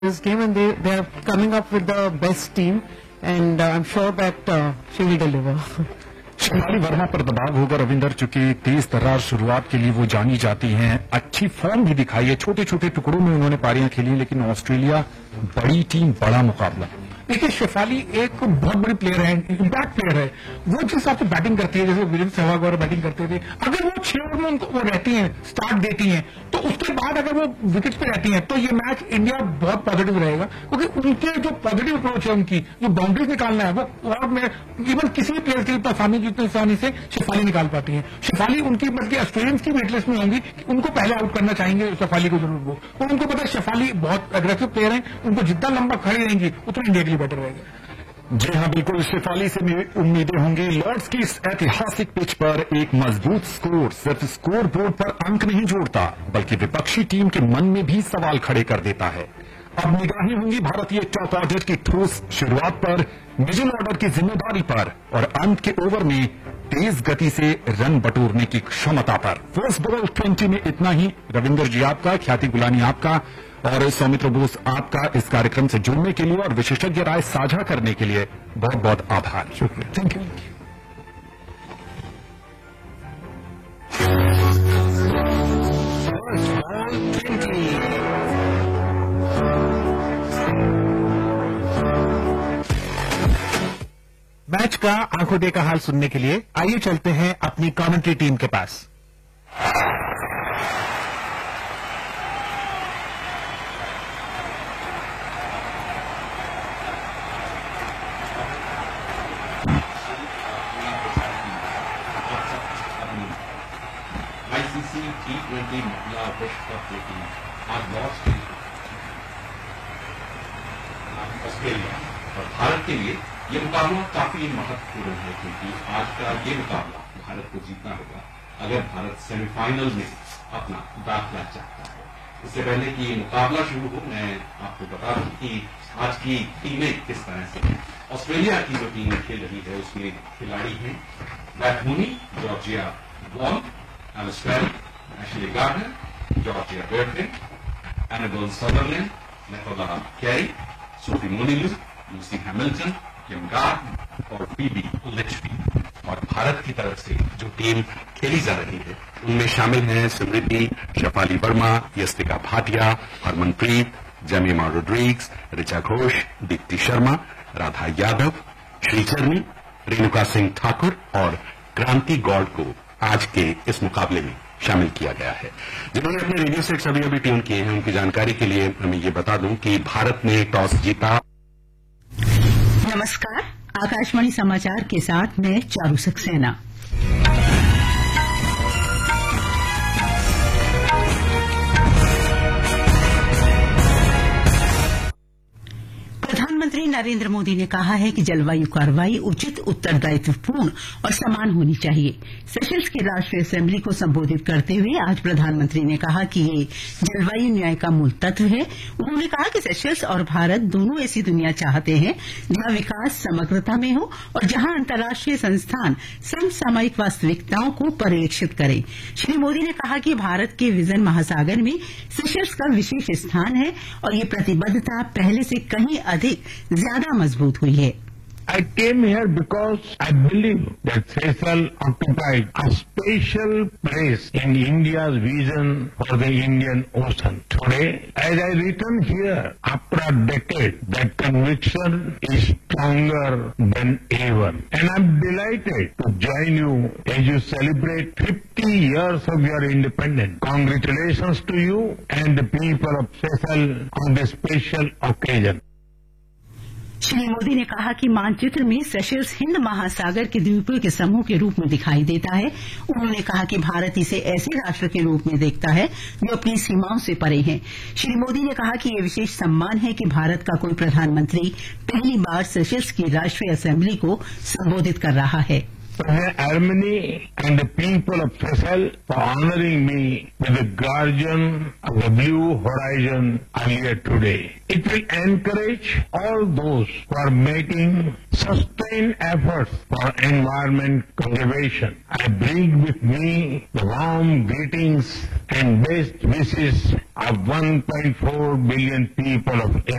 this game, and they are coming up with the best team, and I'm sure that she will deliver. Shefali Verma पर दबाव होगा रविंदर, चूंकि तेज तर्रार शुरुआत के लिए वो जानी जाती हैं। अच्छी फॉर्म भी दिखाई है, छोटे छोटे टुकड़ों में उन्होंने पारियां खेली, लेकिन ऑस्ट्रेलिया बड़ी टीम, बड़ा मुकाबला। देखिए, शेफाली एक बहुत बड़ी प्लेयर है, इम्पैक्ट प्लेयर है। वो जिस हिसाब से बैटिंग करती है, जैसे वीरेंद्र सहवाग वगैरह बैटिंग करते थे, अगर वो 6 ओवर में उनको वो रहती हैं, स्टार्ट देती हैं, तो उसके बाद अगर वो विकेट पे रहती हैं, तो ये मैच इंडिया बहुत पॉजिटिव रहेगा, क्योंकि उनके जो पॉजिटिव अप्रोच है, उनकी जो बाउंड्रीज निकालना है, वो और में इवन किसी भी प्लेयर के लिए आसानी जितनी आसानी से शेफाली निकाल पाती है। शेफाली उनकी बल्कि ऑस्ट्रेलियंस की वेटलिस्ट में होंगी कि उनको पहले आउट करना चाहेंगे शेफाली को जरूर वो, और उनको पता है शेफाली बहुत एग्रेसिव प्लेयर है, उनको जितना लंबा खड़ी रहेंगी उतना इंडिया के लिए बेटर रहेगा। जी हाँ, बिल्कुल, शेफाली से उम्मीदें होंगी। लॉर्ड्स की इस ऐतिहासिक पिच पर एक मजबूत स्कोर सिर्फ स्कोर बोर्ड पर अंक नहीं जोड़ता, बल्कि विपक्षी टीम के मन में भी सवाल खड़े कर देता है। अब निगाहें होंगी भारतीय टॉप ऑर्डर की ठोस शुरुआत पर, मिडिल ऑर्डर की जिम्मेदारी पर और अंत के ओवर में तेज गति से रन बटोरने की क्षमता पर। फर्स्ट बॉल 20 में इतना ही। रविंदर जी आपका, ख्याति गुलानी आपका और सौमित्र बोस आपका इस कार्यक्रम से जुड़ने के लिए और विशेषज्ञ राय साझा करने के लिए बहुत बहुत आभार। शुक्रिया, थैंक यू। मैच का आंखों देखा हाल सुनने के लिए आइए चलते हैं अपनी कमेंट्री टीम के पास। आईसीसी T20 महिला विश्व कप टीम आज लॉस ऑस्ट्रेलिया और भारत के लिए ये मुकाबला काफी महत्वपूर्ण है, क्योंकि आज का ये मुकाबला भारत को जीतना होगा अगर भारत सेमीफाइनल में अपना दाखिला चाहता है। इससे पहले कि ये मुकाबला शुरू हो, मैं आपको बता दूं कि आज की टीमें किस तरह से हैं। ऑस्ट्रेलिया की जो टीम खेल रही है उसमें खिलाड़ी हैं bat Mooney, Georgia wall, Alice Perry, Ashley Gardner, Georgia Bertram, Annabelle Sutherland, Nicola Carey, Sophie Monilu, Lucy Hamilton, Kim Gard और Phoebe Litchfield। और भारत की तरफ से जो टीम खेली जा रही है उनमें शामिल हैं स्मृति, शेफाली वर्मा, यस्तिका भाटिया, हरमनप्रीत, जेमिमा रोड्रिग्स, ऋचा घोष, दीप्ति शर्मा, राधा यादव, श्रीचरणी, रेणुका सिंह ठाकुर और क्रांति गौड़ को आज के इस मुकाबले में शामिल किया गया है। जिन्होंने अपने रेडियो सेट्स अभी ट्यून किए हैं, उनकी जानकारी के लिए मैं ये बता दूं कि भारत ने टॉस जीता। नमस्कार, आकाशवाणी समाचार के साथ मैं चारू सक्सेना। प्रधानमंत्री नरेंद्र मोदी ने कहा है कि जलवायु कार्रवाई उचित, उत्तरदायित्वपूर्ण और समान होनी चाहिए। सेशल्स की राष्ट्रीय असेंबली को संबोधित करते हुए आज प्रधानमंत्री ने कहा कि ये जलवायु न्याय का मूल तत्व है। उन्होंने कहा कि सेशल्स और भारत दोनों ऐसी दुनिया चाहते हैं जहां विकास समग्रता में हो और जहां अंतर्राष्ट्रीय संस्थान समसामयिक वास्तविकताओं को पर्यवेक्षित करें। श्री मोदी ने कहा कि भारत के विजन महासागर में सेशल्स का विशेष स्थान है और ये प्रतिबद्धता पहले से कहीं अधिक ज्यादा मजबूत हुई है। I came here because I believe that Seychelles occupied a special place in India's vision for the Indian Ocean. Today, as I return here after a decade, that conviction is stronger than ever. And I'm delighted to join you as you celebrate 50 years of your independence. Congratulations to you and the people of Seychelles on this special occasion. Shri Modi ने कहा कि मानचित्र में Seychelles Hind महासागर के द्वीपों के समूह के रूप में दिखाई देता है। उन्होंने कहा कि भारत इसे ऐसे राष्ट्र के रूप में देखता है जो अपनी सीमाओं से परे हैं। श्री मोदी ने कहा कि यह विशेष सम्मान है कि भारत का कोई प्रधानमंत्री पहली बार सेशल्स की राष्ट्रीय असेंबली को संबोधित कर रहा है। President Armeni and the people of Seychelles for honoring me with the Guardian of the Blue Horizon earlier today. It will encourage all those who are making sustained efforts for environment conservation. I bring with me the warm greetings and best wishes of 1.4 billion people of India.